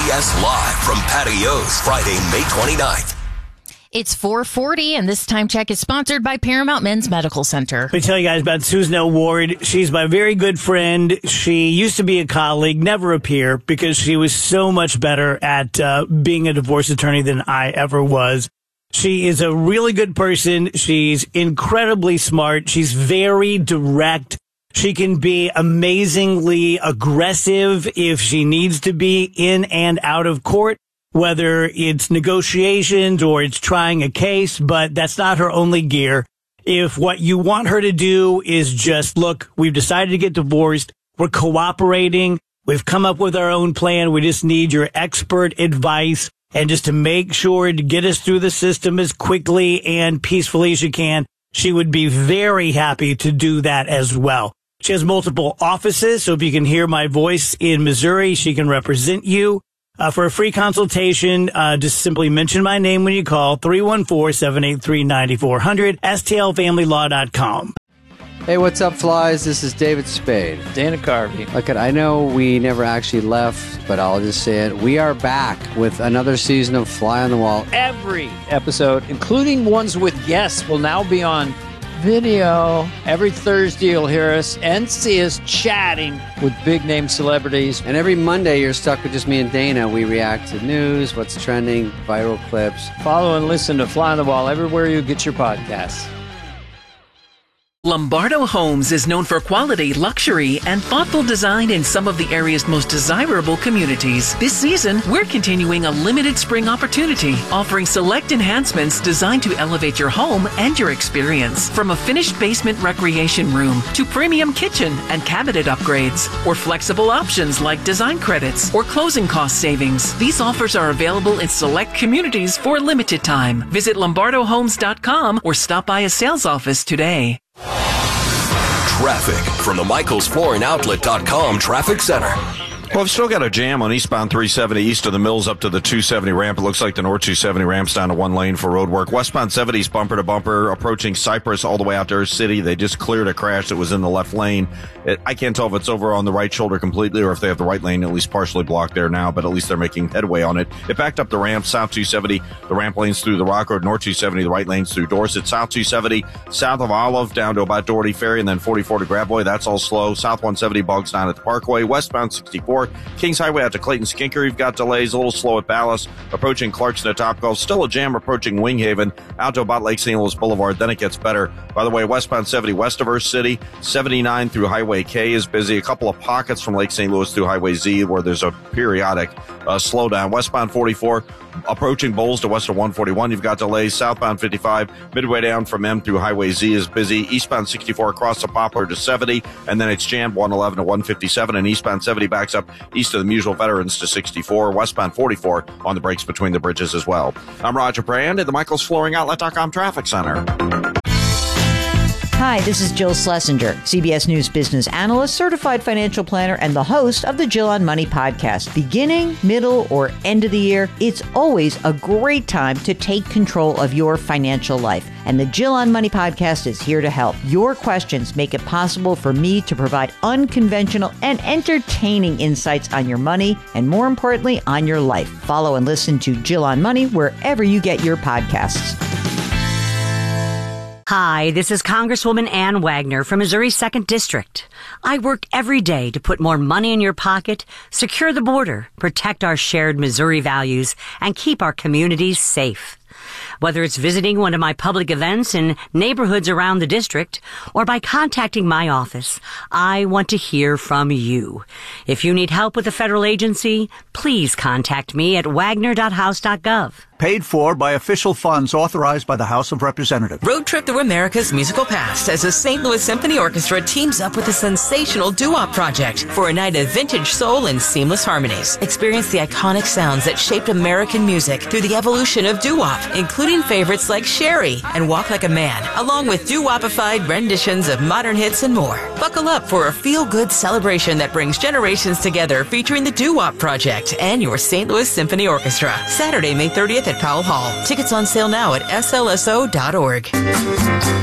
CBS live from Patios, Friday, May 29th. It's 4:40, and this time check is sponsored by Paramount Men's Medical Center. Let me tell you guys about Susan L. Ward. She's my very good friend. She used to be a colleague, never a peer, because she was so much better at being a divorce attorney than I ever was. She is a really good person. She's incredibly smart. She's very direct. She can be amazingly aggressive if she needs to be in and out of court, whether it's negotiations or it's trying a case, but that's not her only gear. If what you want her to do is just, look, we've decided to get divorced, we're cooperating, we've come up with our own plan, we just need your expert advice, and just to make sure to get us through the system as quickly and peacefully as you can, she would be very happy to do that as well. She has multiple offices, so if you can hear my voice in Missouri, she can represent you. For a free consultation, just simply mention my name when you call, 314-783-9400, stlfamilylaw.com. Hey, what's up, flies? This is David Spade. Dana Carvey. Look, I know we never actually left, but I'll just say it. We are back with another season of Fly on the Wall. Every episode, including ones with guests, will now be on video. Every Thursday, you'll hear us and see us chatting with big-name celebrities. And every Monday, you're stuck with just me and Dana. We react to news, what's trending, viral clips. Follow and listen to Fly on the Wall everywhere you get your podcasts. Lombardo Homes is known for quality, luxury, and thoughtful design in some of the area's most desirable communities. This season, we're continuing a limited spring opportunity, offering select enhancements designed to elevate your home and your experience. From a finished basement recreation room to premium kitchen and cabinet upgrades, or flexible options like design credits or closing cost savings. These offers are available in select communities for a limited time. Visit LombardoHomes.com or stop by a sales office today. Traffic from the MichaelsFloorandOutlet.com Traffic Center. Well, we've still got a jam on eastbound 370 east of the Mills up to the 270 ramp. It looks like the North 270 ramp's down to one lane for road work. Westbound 70's bumper to bumper approaching Cypress all the way out to our city. They just cleared a crash that was in the left lane. I can't tell if it's over on the right shoulder completely or if they have the right lane at least partially blocked there now, but at least they're making headway on it. It backed up the ramp, South 270, the ramp lanes through the Rock Road, North 270, the right lanes through Dorset, South 270, south of Olive down to about Doherty Ferry, and then 44 to Gravois. That's all slow. South 170 bogs down at the Parkway. Westbound 64, Kings Highway out to Clayton Skinker. You've got delays, a little slow at Ballas, approaching Clarkson at Topgolf. Still a jam approaching Winghaven out to about Lake St. Louis Boulevard. Then it gets better. By the way, westbound 70 west of Earth City, 79 through Highway K is busy. A couple of pockets from Lake St. Louis through Highway Z where there's a periodic slowdown. Westbound 44 approaching Bowles to west of 141. You've got delays. Southbound 55 midway down from M through Highway Z is busy. Eastbound 64 across the Poplar to 70, and then it's jammed 111 to 157, and eastbound 70 backs up east of the Musial Veterans to 64. Westbound 44 on the brakes between the bridges as well. I'm Roger Brand at the MichaelsFlooringOutlet.com Traffic Center. Hi, this is Jill Schlesinger, CBS News business analyst, certified financial planner, and the host of the Jill on Money podcast. Beginning, middle, or end of the year, it's always a great time to take control of your financial life. And the Jill on Money podcast is here to help. Your questions make it possible for me to provide unconventional and entertaining insights on your money, and more importantly, on your life. Follow and listen to Jill on Money wherever you get your podcasts. Hi, this is Congresswoman Ann Wagner from Missouri's 2nd District. I work every day to put more money in your pocket, secure the border, protect our shared Missouri values, and keep our communities safe. Whether it's visiting one of my public events in neighborhoods around the district or by contacting my office, I want to hear from you. If you need help with a federal agency, please contact me at wagner.house.gov. Paid for by official funds authorized by the House of Representatives. Road Trip Through America's Musical Past as the St. Louis Symphony Orchestra teams up with the sensational doo-wop project for a night of vintage soul and seamless harmonies. Experience the iconic sounds that shaped American music through the evolution of doo-wop, including favorites like Sherry and Walk Like a Man, along with doo-wopified renditions of modern hits and more. Buckle up for a feel-good celebration that brings generations together featuring the doo-wop project and your St. Louis Symphony Orchestra. Saturday, May 30th at Powell Hall. Tickets on sale now at slso.org.